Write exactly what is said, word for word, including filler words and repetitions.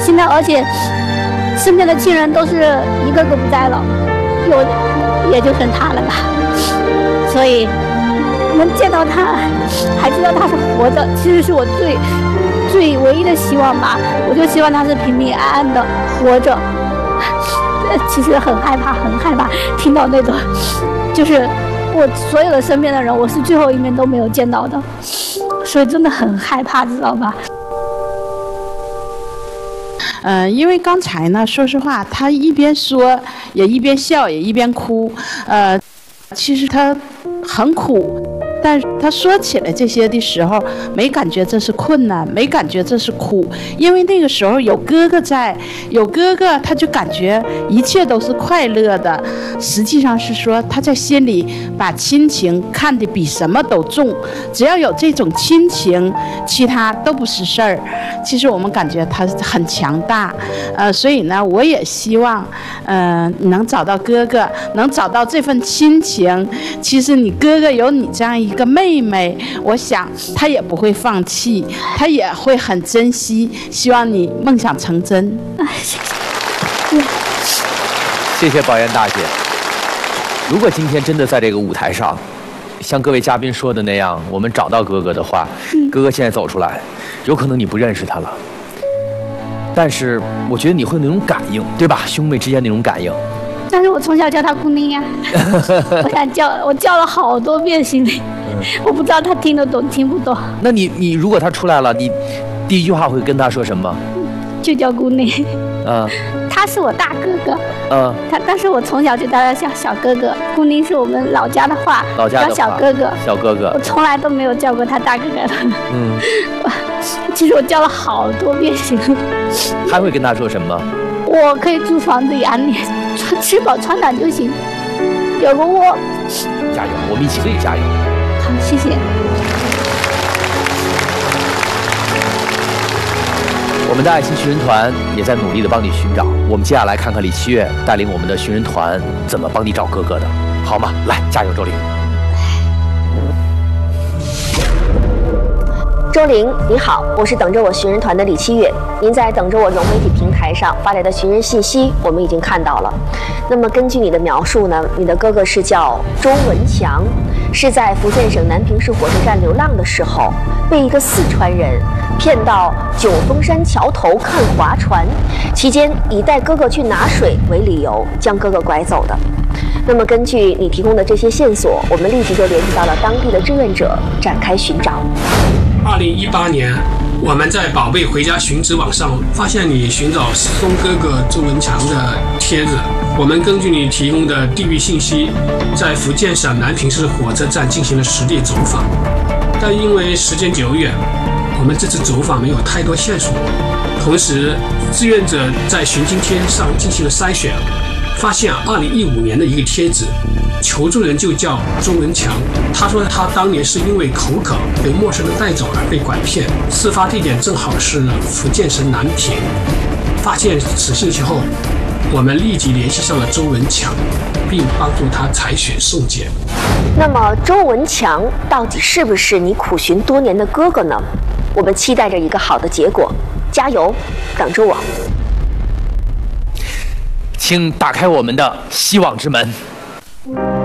现在而且身边的亲人都是一个个不在了，有也就剩他了吧。所以能见到他，还知道他是活着，其实是我最最唯一的希望吧。我就希望他是平平安安的活着。其实很害怕，很害怕听到那种，就是我所有的身边的人，我是最后一面都没有见到的，所以真的很害怕，知道吧？ 嗯、呃，因为刚才呢，说实话，他一边说也一边笑，也一边哭，呃，其实他很苦。但是他说起来这些的时候，没感觉这是困难，没感觉这是苦，因为那个时候有哥哥在，有哥哥他就感觉一切都是快乐的。实际上是说他在心里把亲情看得比什么都重，只要有这种亲情，其他都不是事儿。其实我们感觉他很强大，呃，所以呢，我也希望，呃，能找到哥哥，能找到这份亲情。其实你哥哥有你这样一个妹妹，我想她也不会放弃，她也会很珍惜。希望你梦想成真。 谢谢。 谢谢宝岩大姐。如果今天真的在这个舞台上，像各位嘉宾说的那样，我们找到哥哥的话， 嗯、 哥哥现在走出来，有可能你不认识他了，但是我觉得你会有那种感应，对吧？兄妹之间那种感应。 但是我从小叫他姑娘呀，我想叫，我叫了好多遍心里，嗯、我不知道他听得懂听不懂。 那你你如果他出来了，你第一句话会跟他说什么？ 就叫姑娘。 嗯。 他是我大哥哥。 嗯。 他但是我从小就叫他叫小哥哥，姑娘是我们老家的话， 老家的话叫小哥哥。 小哥哥。 我从来都没有叫过他大哥哥的。 嗯。 其实我叫了好多遍心里。 还会跟他说什么？ 我可以租房子养你，穿吃饱穿暖就行，有个窝。 加油，我们一起为你加油。 好，谢谢。 我们的爱心寻人团也在努力的帮你寻找。我们接下来看看李七月带领我们的寻人团怎么帮你找哥哥的，好吗？来，加油，周玲。 周玲，你好，我是等着我寻人团的李七月。您在等着我融媒体平台上发来的寻人信息，我们已经看到了。那么根据你的描述呢，你的哥哥是叫周文强，是在福建省南平市火车站流浪的时候，被一个四川人骗到九峰山桥头看划船，期间以带哥哥去拿水为理由，将哥哥拐走的。那么根据你提供的这些线索，我们立即就联系到了当地的志愿者，展开寻找。 二零一八年，我们在宝贝回家寻址网上发现你寻找失踪哥哥周文强的帖子。我们根据你提供的地域信息，在福建省南平市火车站进行了实地走访，但因为时间久远，我们这次走访没有太多线索。同时，志愿者在寻经贴上进行了筛选，发现二零一五年的一个帖子，求助人就叫周文强。他说他当年是因为口渴被陌生人带走而被拐骗，事发地点正好是福建省南平。发现此信息后，我们立即联系上了周文强，并帮助他采血送检。 那么周文强到底是不是你苦寻多年的哥哥呢？我们期待着一个好的结果，加油，等着我。 请打开我们的希望之门。